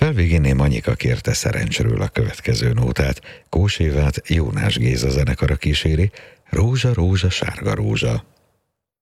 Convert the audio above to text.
Felvégén Anyika kérte Szerencsről a következő nótát. Kós Évát Jónás Géza zenekara kíséri, Rózsa, rózsa, sárga rózsa.